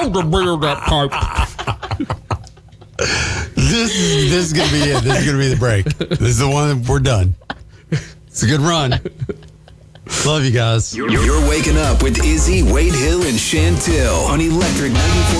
love to beer that pipe. This is going to be it. This is going to be the break. This is the one that we're done. It's a good run. Love you guys. You're waking up with Izzy, Wade Hill, and Chantel on Electric 94.